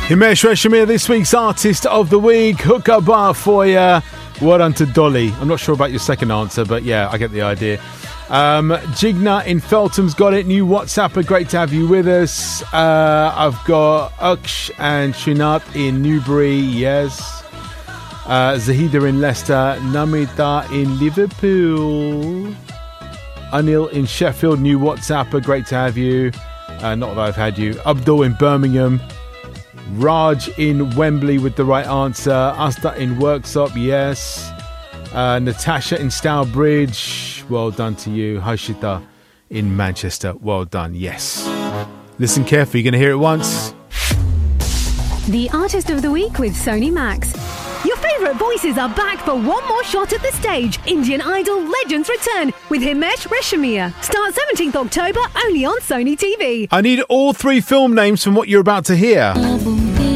Himesh Reshamir, this week's Artist of the Week. Hookah bar for you. Well done to Dolly. I'm not sure about your second answer, but yeah, I get the idea. Jigna in Feltham's got it. New WhatsApper, great to have you with us. I've got Aksh and Shinat in Newbury, yes. Zahida in Leicester. Namita in Liverpool. Anil in Sheffield, new WhatsApper, great to have you. Not that I've had you. Abdul in Birmingham. Raj in Wembley with the right answer. Asta in Worksop, yes. Natasha in Stourbridge, well done to you. Hashita in Manchester, well done, yes. Listen carefully, you're going to hear it once. The Artist of the Week with Sony Max. Your favourite voices are back for one more shot at the stage. Indian Idol Legends return with Himesh Reshamir. Start 17th October only on Sony TV. I need all three film names from what you're about to hear.